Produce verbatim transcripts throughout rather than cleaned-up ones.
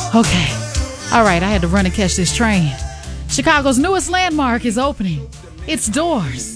Okay. All right, I had to run and catch this train. Chicago's newest landmark is opening its doors.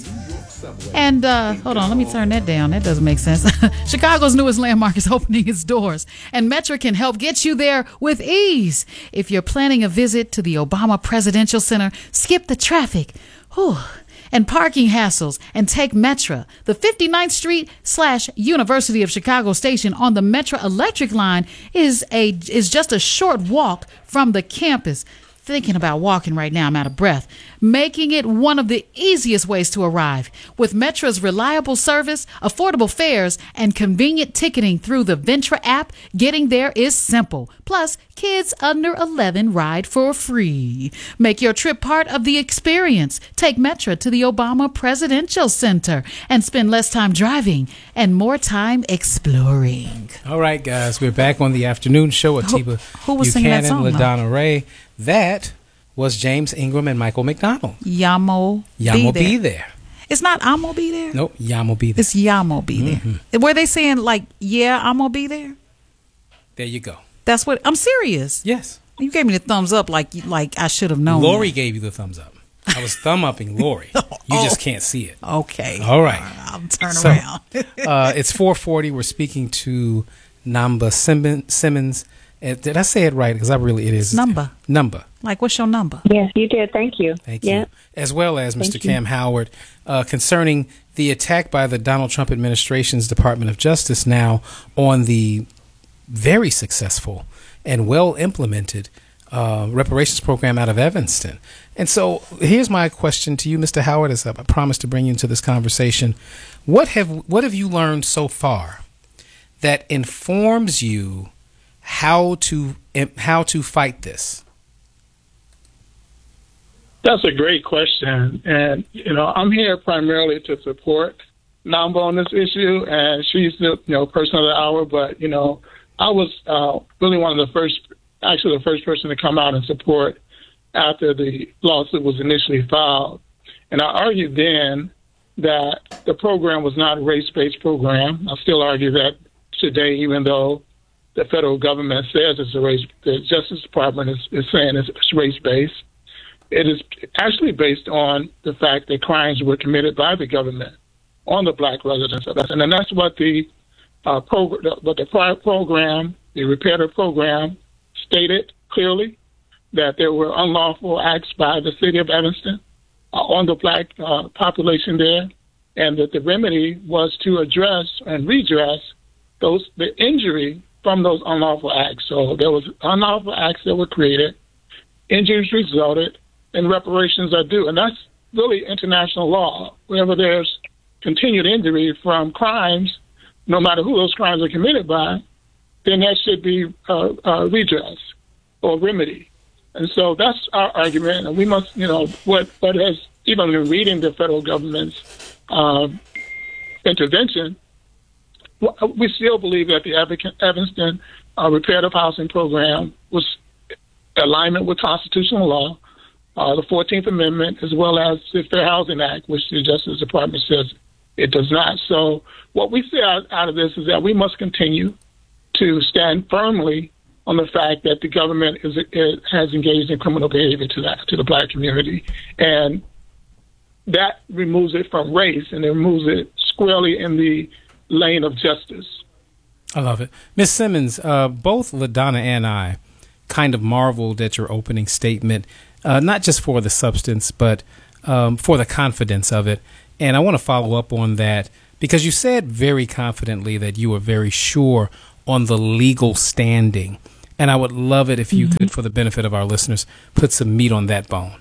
And, uh, hold on, let me turn that down. That doesn't make sense. Chicago's newest landmark is opening its doors, and Metra can help get you there with ease. If you're planning a visit to the Obama Presidential Center, skip the traffic. Whew. And parking hassles, and take Metra. The fifty-ninth Street slash University of Chicago station on the Metra Electric line is a is just a short walk from the campus. Thinking about walking right now, I'm out of breath. Making it one of the easiest ways to arrive. With Metra's reliable service, affordable fares, and convenient ticketing through the Ventra app, getting there is simple. Plus, kids under eleven ride for free. Make your trip part of the experience. Take Metra to the Obama Presidential Center and spend less time driving and more time exploring. All right, guys, we're back on the afternoon show. Atiba who, who was singing that song, LaDonna Ray. That was James Ingram and Michael McDonald. Yamo, Yamo be, be there. there. It's not I'mo be there? Nope, Yamo be there. It's Yamo be there. Mm-hmm. Were they saying like, yeah, I'mo be there? There you go. That's what, I'm serious. Yes. You gave me the thumbs up like like I should have known. Lori that. gave you the thumbs up. I was thumb upping Lori. You oh. just can't see it. Okay. All right. I'll turn so, around. uh, it's four forty. We're speaking to Namba Simmons. Uh, did I say it right? Because I really, it is. Number. Number. Like, what's your number? Yes, you did. Thank you. Thank yeah. you. As well as Mister Thank you. Cam Howard uh, concerning the attack by the Donald Trump administration's Department of Justice now on the very successful and well implemented uh, reparations program out of Evanston. And so here's my question to you, Mister Howard, as I promised to bring you into this conversation. What have what have you learned so far that informs you how to how to fight this? That's a great question. And, you know, I'm here primarily to support Namba on this issue, and she's the, you know, person of the hour. But, you know, I was uh, really one of the first, actually the first person to come out and support after the lawsuit was initially filed. And I argued then that the program was not a race-based program. I still argue that today, even though the federal government says it's a race, the Justice Department is, is saying it's, it's race-based. It is actually based on the fact that crimes were committed by the government on the black residents of Evanston. And that's what the uh, program, what the prior program, the Repair program, stated clearly, that there were unlawful acts by the city of Evanston uh, on the black uh, population there, and that the remedy was to address and redress those the injury from those unlawful acts. So there was unlawful acts that were created, injuries resulted, and reparations are due. And that's really international law. Whenever there's continued injury from crimes, no matter who those crimes are committed by, then that should be uh, uh, redress or remedy. And so that's our argument. And we must, you know, what, what has, even in reading the federal government's uh, intervention, we still believe that the Evanston uh, reparative housing program was alignment with constitutional law, uh, the fourteenth Amendment, as well as the Fair Housing Act, which the Justice Department says it does not. So what we see out, out of this is that we must continue to stand firmly on the fact that the government is, is has engaged in criminal behavior to that to the black community, and that removes it from race and it removes it squarely in the lane of justice. I love it. Miz Simmons, uh, both LaDonna and I kind of marveled at your opening statement, uh, not just for the substance, but um, for the confidence of it. And I want to follow up on that because you said very confidently that you were very sure on the legal standing. And I would love it if you mm-hmm. could, for the benefit of our listeners, put some meat on that bone.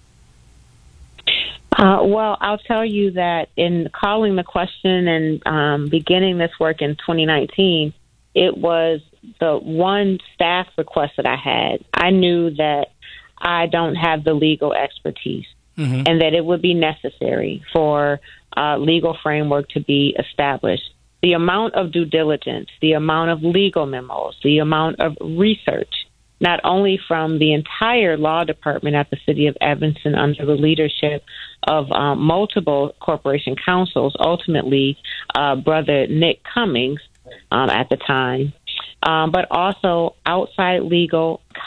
Uh, well, I'll tell you that in calling the question and um, beginning this work in twenty nineteen, it was the one staff request that I had. I knew that I don't have the legal expertise mm-hmm. and that it would be necessary for a legal framework to be established. The amount of due diligence, the amount of legal memos, the amount of research, not only from the entire law department at the city of Evanston under the leadership of um, multiple corporation counsels, ultimately uh, Brother Nick Cummings um, at the time, um, but also outside legal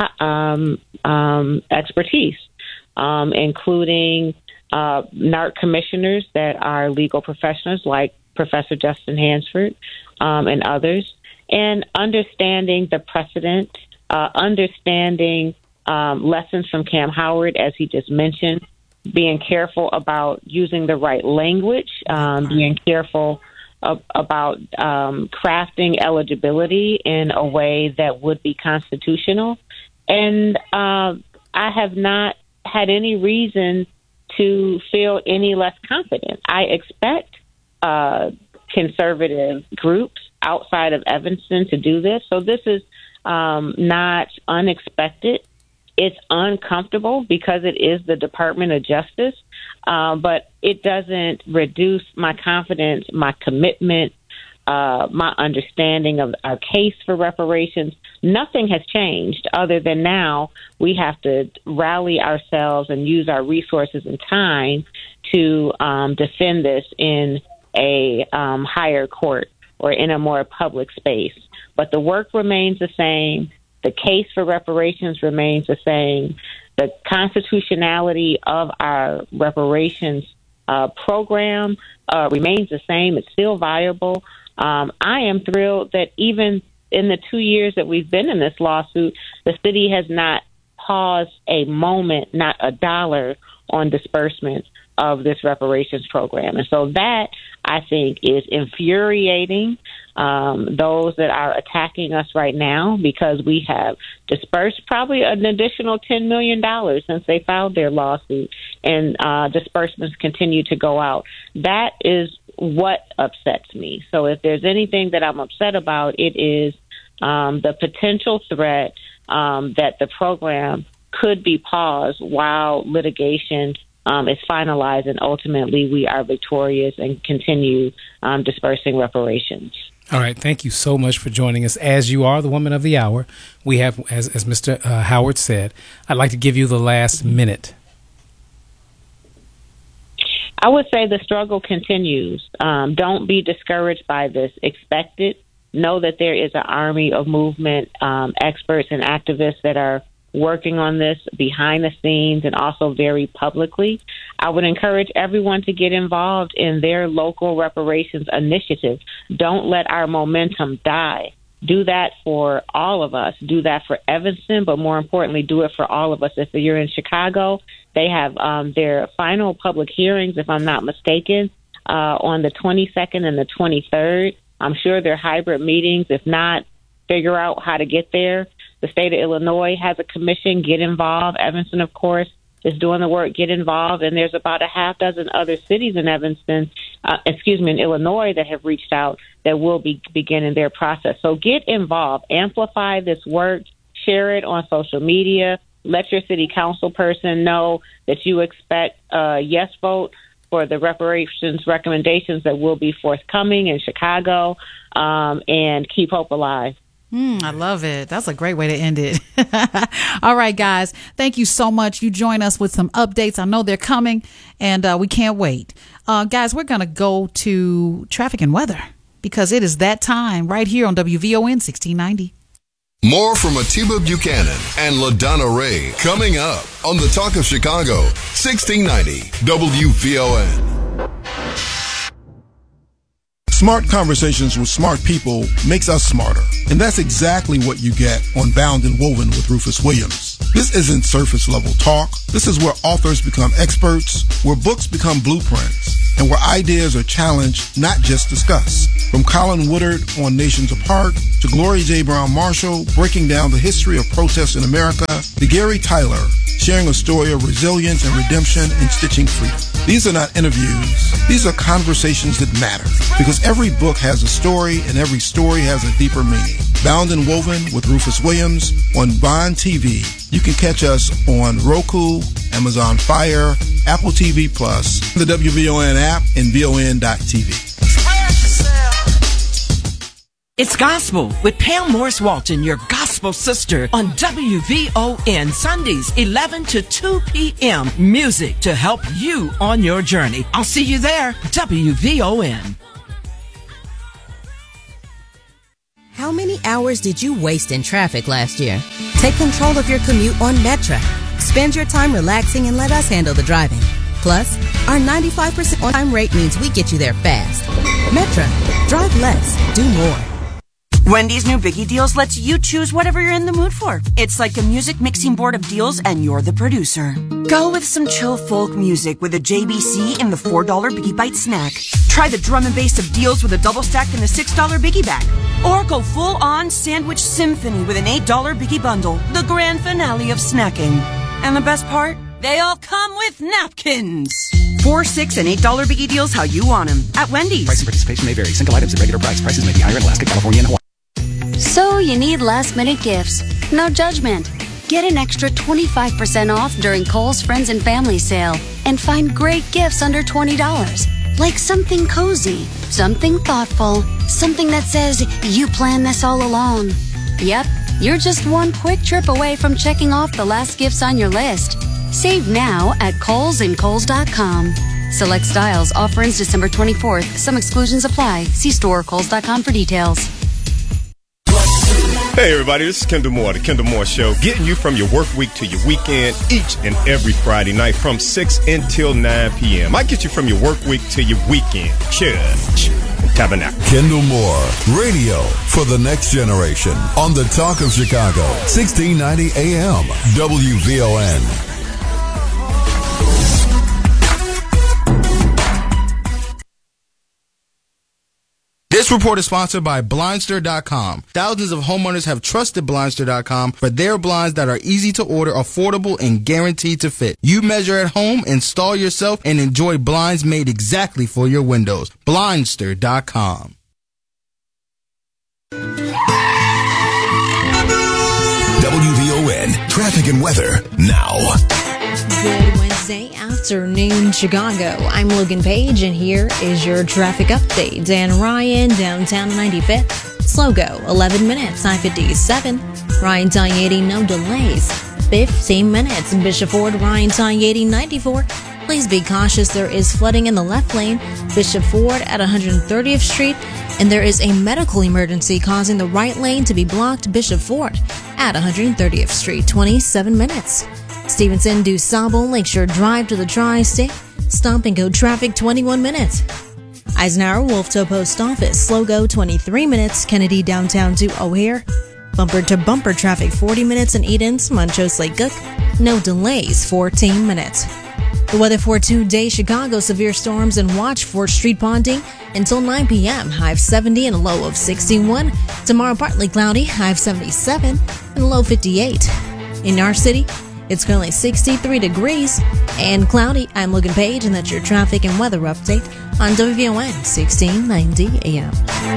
um, um, expertise, um, including uh, N A R C commissioners that are legal professionals like Professor Justin Hansford um, and others, and understanding the precedent, uh, understanding um, lessons from Cam Howard, as he just mentioned, being careful about using the right language, um, being careful of, about um, crafting eligibility in a way that would be constitutional. And uh, I have not had any reason to feel any less confident. I expect uh, conservative groups outside of Evanston to do this. So this is um, not unexpected. It's uncomfortable because it is the Department of Justice, uh, but it doesn't reduce my confidence, my commitment, uh, my understanding of our case for reparations. Nothing has changed other than now we have to rally ourselves and use our resources and time to um, defend this in a um, higher court or in a more public space. But the work remains the same. The case for reparations remains the same. The constitutionality of our reparations uh, program uh, remains the same. It's still viable. Um, I am thrilled that even in the two years that we've been in this lawsuit, the city has not paused a moment, not a dollar, on disbursement of this reparations program. And so that, I think, is infuriating um, those that are attacking us right now, because we have dispersed probably an additional ten million dollars since they filed their lawsuit, and uh, disbursements continue to go out. That is what upsets me. So if there's anything that I'm upset about, it is um, the potential threat um, that the program could be paused while litigation Um, is finalized, and ultimately we are victorious and continue um, dispersing reparations. All right. Thank you so much for joining us. As you are the woman of the hour, we have, as, as Mister Uh, Howard said, I'd like to give you the last minute. I would say the struggle continues. Um, don't be discouraged by this. Expect it. Know that there is an army of movement um, experts and activists that are working on this behind the scenes and also very publicly. I would encourage everyone to get involved in their local reparations initiative. Don't let our momentum die. Do that for all of us. Do that for Evanston, but more importantly, do it for all of us. If you're in Chicago, they have um, their final public hearings, if I'm not mistaken, uh, on the twenty-second and the twenty-third. I'm sure they're hybrid meetings. If not, figure out how to get there. The state of Illinois has a commission. Get involved. Evanston, of course, is doing the work. Get involved. And there's about a half dozen other cities in Evanston, uh, excuse me, in Illinois that have reached out that will be beginning their process. So get involved. Amplify this work. Share it on social media. Let your city council person know that you expect a yes vote for the reparations recommendations that will be forthcoming in Chicago, um, and keep hope alive. Mm, I love it. That's a great way to end it. All right, guys. Thank you so much. You join us with some updates. I know they're coming, and uh, we can't wait. Uh, guys, we're going to go to traffic and weather because it is that time right here on W V O N sixteen ninety. More from Atiba Buchanan and LaDonna Ray coming up on the Talk of Chicago, sixteen ninety W V O N. Smart conversations with smart people makes us smarter. And that's exactly what you get on Bound and Woven with Rufus Williams. This isn't surface level talk. This is where authors become experts, where books become blueprints, and where ideas are challenged, not just discussed. From Colin Woodard on Nations Apart, to Gloria J. Brown Marshall breaking down the history of protests in America, to Gary Tyler sharing a story of resilience and redemption and stitching freedom. These are not interviews. These are conversations that matter, because every book has a story and every story has a deeper meaning. Bound and Woven with Rufus Williams on Bond T V. You can catch us on Roku, Amazon Fire, Apple T V Plus, the W V O N app, and V O N dot T V. It's Gospel with Pam Morris Walton, your gospel sister, on W V O N Sundays, eleven to two p.m. Music to help you on your journey. I'll see you there. W V O N. How How many hours did you waste in traffic last year? Take control of your commute on Metra. Spend your time relaxing and let us handle the driving. Plus, our ninety-five percent on-time rate means we get you there fast. Metra. Drive less. Do more. Wendy's new Biggie Deals lets you choose whatever you're in the mood for. It's like a music mixing board of deals and you're the producer. Go with some chill folk music with a J B C in the four dollar Biggie Bite snack. Try the drum and bass of deals with a double stack in the six dollar Biggie bag. Or go full on sandwich symphony with an eight dollar Biggie bundle. The grand finale of snacking. And the best part? They all come with napkins. Four, six, and eight dollar Biggie Deals how you want them at Wendy's. Price and participation may vary. Single items at regular price. Prices may be higher in Alaska, California, and Hawaii. So you need last-minute gifts. No judgment. Get an extra twenty-five percent off during Kohl's Friends and Family Sale and find great gifts under twenty dollars. Like something cozy, something thoughtful, something that says you planned this all along. Yep, you're just one quick trip away from checking off the last gifts on your list. Save now at Kohl's and Kohl's dot com. Select styles. Offer ends December twenty-fourth. Some exclusions apply. See store or Kohl's dot com for details. Hey everybody, this is Kendall Moore, the Kendall Moore Show, getting you from your work week to your weekend each and every Friday night from six until nine p.m. I get you from your work week to your weekend. Church and Tabernacle. Kendall Moore, radio for the next generation on the Talk of Chicago, sixteen ninety A M, W V O N. This report is sponsored by Blindster dot com. Thousands of homeowners have trusted Blindster dot com for their blinds that are easy to order, affordable, and guaranteed to fit. You measure at home, install yourself, and enjoy blinds made exactly for your windows. Blindster dot com. W V O N, traffic and weather now. Good Wednesday afternoon, Chicago. I'm Logan Page, and here is your traffic update. Dan Ryan, downtown ninety-fifth. Slow go, eleven minutes, I fifty-seven. Ryan I eighty, no delays. fifteen minutes, Bishop Ford, Ryan I eighty, ninety-four. Please be cautious, there is flooding in the left lane. Bishop Ford at one hundred thirtieth Street. And there is a medical emergency causing the right lane to be blocked. Bishop Ford at one hundred thirtieth Street, twenty-seven minutes. Stevenson, DuSable, Lakeshore Drive to the Tri-State. Stop and go traffic, twenty-one minutes. Eisenhower, Wolftoe Post Office, slow go, twenty-three minutes. Kennedy, downtown to O'Hare. Bumper to bumper traffic, forty minutes in Edens, Montrose Lake Cook. No delays, fourteen minutes. The weather for today, Chicago, severe storms and watch for street ponding until nine p.m. High of seventy and a low of sixty-one. Tomorrow, partly cloudy, high of seventy-seven and a low fifty-eight. In our city, it's currently sixty-three degrees and cloudy. I'm Logan Page, and that's your traffic and weather update on W V O N sixteen ninety A M.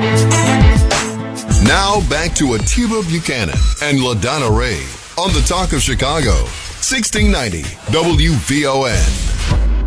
Now back to Atiba Buchanan and LaDonna Ray on the Talk of Chicago, sixteen ninety W V O N.